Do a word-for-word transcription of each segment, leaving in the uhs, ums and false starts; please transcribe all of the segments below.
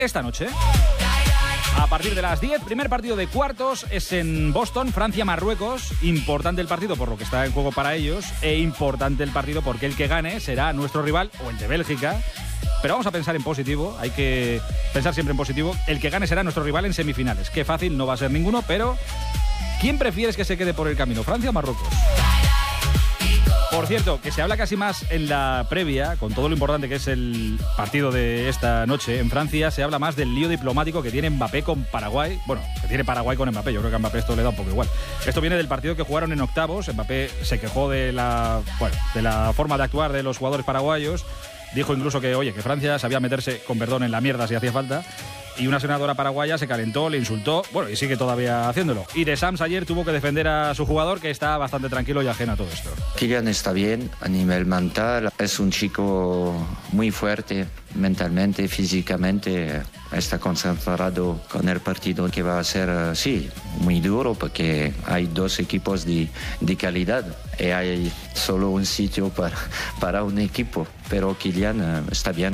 esta noche. A partir de las diez, primer partido de cuartos es en Boston, Francia-Marruecos. Importante el partido por lo que está en juego para ellos e importante el partido porque el que gane será nuestro rival o el de Bélgica. Pero vamos a pensar en positivo, hay que pensar siempre en positivo. El que gane será nuestro rival en semifinales. Qué fácil, no va a ser ninguno, pero ¿quién prefieres que se quede por el camino, Francia o Marruecos? Por cierto, que se habla casi más en la previa, con todo lo importante que es el partido de esta noche en Francia, se habla más del lío diplomático que tiene Mbappé con Paraguay. Bueno, que tiene Paraguay con Mbappé, yo creo que a Mbappé esto le da un poco igual. Esto viene del partido que jugaron en octavos. Mbappé se quejó de la, bueno, de la forma de actuar de los jugadores paraguayos. Dijo incluso que, oye, que Francia sabía meterse, con perdón, en la mierda si hacía falta. Y una senadora paraguaya se calentó, le insultó, bueno, y sigue todavía haciéndolo. Y De Sams ayer tuvo que defender a su jugador, que está bastante tranquilo y ajeno a todo esto. Kylian está bien a nivel mental, es un chico muy fuerte mentalmente, físicamente, está concentrado con el partido que va a ser, sí, muy duro, porque hay dos equipos de, de calidad y hay solo un sitio para, para un equipo, pero Kylian está bien.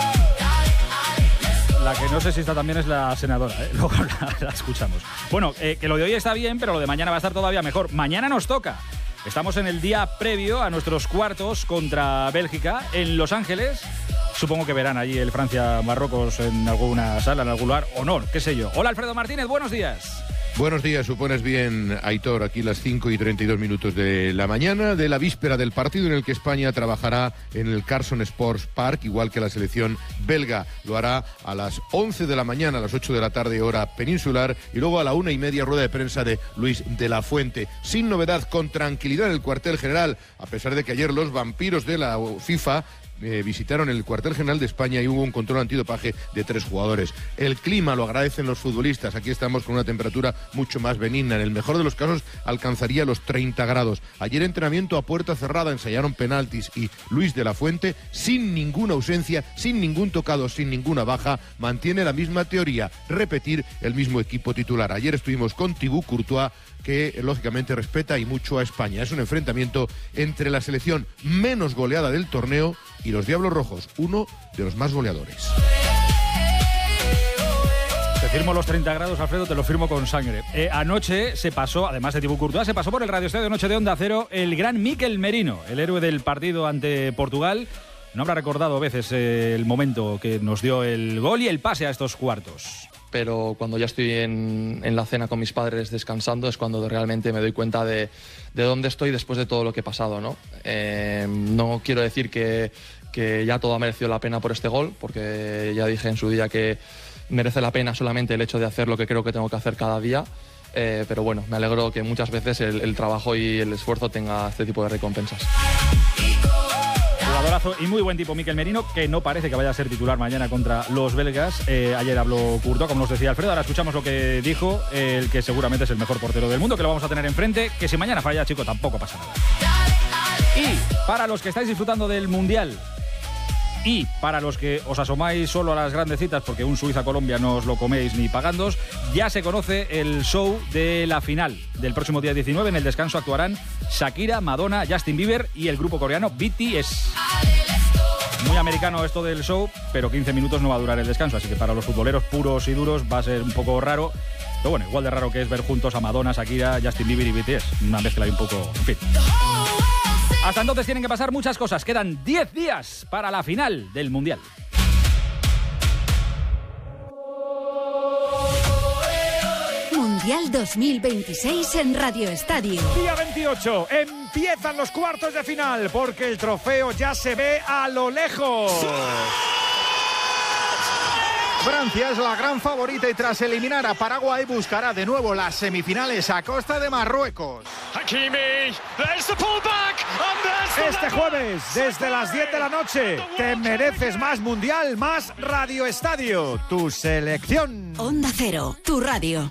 La que no sé si está también es la senadora, ¿eh? Luego la, la escuchamos. Bueno, eh, que lo de hoy está bien, pero lo de mañana va a estar todavía mejor. Mañana nos toca. Estamos en el día previo a nuestros cuartos contra Bélgica en Los Ángeles. Supongo que verán allí el Francia-Marruecos en alguna sala, en algún lugar, o no, qué sé yo. Hola, Alfredo Martínez, buenos días. Buenos días, supones bien, Aitor, aquí las cinco y treinta y dos minutos de la mañana, de la víspera del partido en el que España trabajará en el Carson Sports Park, igual que la selección belga. Lo hará a las once de la mañana, a las ocho de la tarde, hora peninsular, y luego a la una y media, rueda de prensa de Luis de la Fuente. Sin novedad, con tranquilidad en el cuartel general, a pesar de que ayer los vampiros de la FIFA Eh, visitaron el cuartel general de España y hubo un control antidopaje de tres jugadores. El clima lo agradecen los futbolistas. Aquí estamos con una temperatura mucho más benigna. En el mejor de los casos alcanzaría los treinta grados. Ayer entrenamiento a puerta cerrada, ensayaron penaltis y Luis de la Fuente, sin ninguna ausencia, sin ningún tocado, sin ninguna baja, mantiene la misma teoría, repetir el mismo equipo titular. Ayer estuvimos con Thibaut Courtois, que lógicamente respeta y mucho a España. Es un enfrentamiento entre la selección menos goleada del torneo y los Diablos Rojos, uno de los más goleadores. Te firmo los treinta grados, Alfredo, te lo firmo con sangre. Eh, anoche se pasó, además de Thibaut Courtois, se pasó por el Radio Estadio Noche de Onda Cero el gran Mikel Merino, el héroe del partido ante Portugal. No habrá recordado a veces eh, el momento que nos dio el gol y el pase a estos cuartos. Pero cuando ya estoy en, en la cena con mis padres descansando es cuando realmente me doy cuenta de, de dónde estoy después de todo lo que he pasado, ¿no? Eh, no quiero decir que, que ya todo ha merecido la pena por este gol, porque ya dije en su día que merece la pena solamente el hecho de hacer lo que creo que tengo que hacer cada día, eh, pero bueno, me alegro que muchas veces el, el trabajo y el esfuerzo tenga este tipo de recompensas. Jugadorazo y muy buen tipo Mikel Merino, que no parece que vaya a ser titular mañana contra los belgas. Eh, ayer habló Courtois, como nos decía Alfredo. Ahora escuchamos lo que dijo el que seguramente es el mejor portero del mundo, que lo vamos a tener enfrente. Que si mañana falla, chico, tampoco pasa nada. Y para los que estáis disfrutando del Mundial y para los que os asomáis solo a las grandes citas, porque un Suiza-Colombia no os lo coméis ni pagándos, ya se conoce el show de la final del próximo día diecinueve. En el descanso actuarán Shakira, Madonna, Justin Bieber y el grupo coreano B T S. Muy americano esto del show, pero quince minutos no va a durar el descanso, así que para los futboleros puros y duros va a ser un poco raro. Pero bueno, igual de raro que es ver juntos a Madonna, Shakira, Justin Bieber y B T S. Una mezcla y un poco... En fin. Hasta entonces tienen que pasar muchas cosas. Quedan diez días para la final del Mundial. Mundial dos mil veintiséis en Radio Estadio. Día veintiocho, empiezan los cuartos de final porque el trofeo ya se ve a lo lejos. Francia es la gran favorita y tras eliminar a Paraguay buscará de nuevo las semifinales a costa de Marruecos. Este jueves, desde las diez de la noche, te mereces más Mundial, más Radio Estadio, tu selección. Onda Cero, tu radio.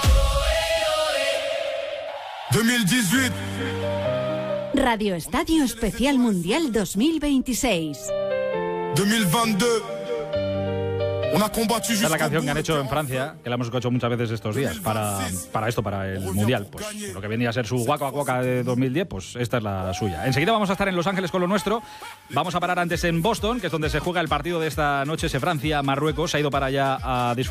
dos mil dieciocho. Radio Estadio Especial Mundial dos mil veintiséis. dos mil veintidós. Esta es la canción que han hecho en Francia, que la hemos escuchado muchas veces estos días, para, para esto, para el Mundial. Pues lo que venía a ser su Waka Waka de dos mil diez, pues esta es la suya. Enseguida vamos a estar en Los Ángeles con lo nuestro. Vamos a parar antes en Boston, que es donde se juega el partido de esta noche, ese Francia-Marruecos. Se ha ido para allá a disfrutar.